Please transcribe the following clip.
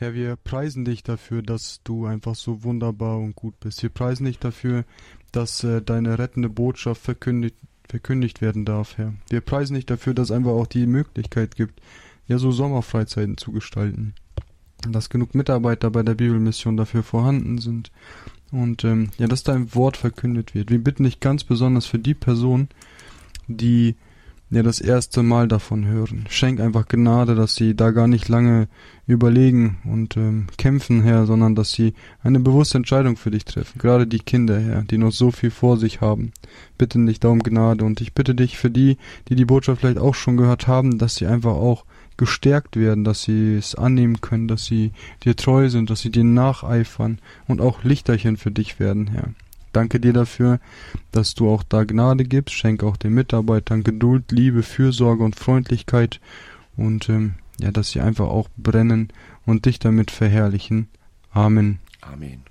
Herr, wir preisen dich dafür, dass du einfach so wunderbar und gut bist. Wir preisen dich dafür, dass deine rettende Botschaft verkündigt werden darf, Herr. Wir preisen dich dafür, dass es einfach auch die Möglichkeit gibt, ja so Sommerfreizeiten zu gestalten. Dass genug Mitarbeiter bei der Bibelmission dafür vorhanden sind. Und ja, dass dein Wort verkündet wird. Wir bitten dich ganz besonders für die Person, die ja das erste Mal davon hören. Schenk einfach Gnade, dass sie da gar nicht lange überlegen und kämpfen, Herr, sondern dass sie eine bewusste Entscheidung für dich treffen. Gerade die Kinder, Herr, die noch so viel vor sich haben. Bitten dich da um Gnade. Und ich bitte dich für die, die die Botschaft vielleicht auch schon gehört haben, dass sie einfach auch gestärkt werden, dass sie es annehmen können, dass sie dir treu sind, dass sie dir nacheifern und auch Lichterchen für dich werden, Herr. Danke dir dafür, dass du auch da Gnade gibst. Schenk auch den Mitarbeitern Geduld, Liebe, Fürsorge und Freundlichkeit und ja, dass sie einfach auch brennen und dich damit verherrlichen. Amen. Amen.